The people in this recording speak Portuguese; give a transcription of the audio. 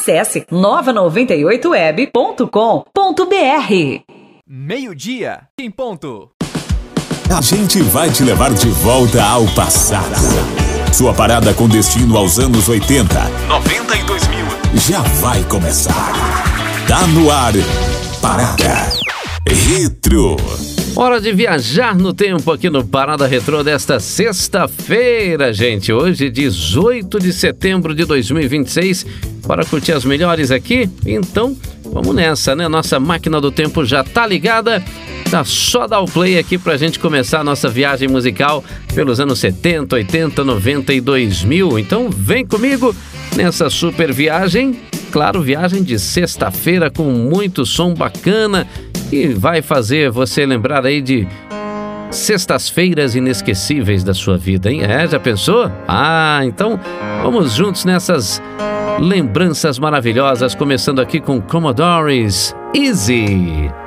Acesse nova98web.com.br. Meio-dia, em ponto. A gente vai te levar de volta ao passado. Sua parada com destino aos anos 80, 90 e 2000 já vai começar. Tá no ar, Parada Retro. Hora de viajar no tempo aqui no Parada Retrô desta sexta-feira, gente. Hoje, 18 de setembro de 2026. Para curtir as melhores aqui? Então, vamos nessa, né? Nossa máquina do tempo já tá ligada. Tá só dar o play aqui pra gente começar a nossa viagem musical pelos anos 70, 80, 90 e 2000. Então, vem comigo nessa super viagem. Claro, viagem de sexta-feira com muito som bacana que vai fazer você lembrar aí de sextas-feiras inesquecíveis da sua vida, hein? Já pensou? Então vamos juntos nessas lembranças maravilhosas, começando aqui com Commodores Easy.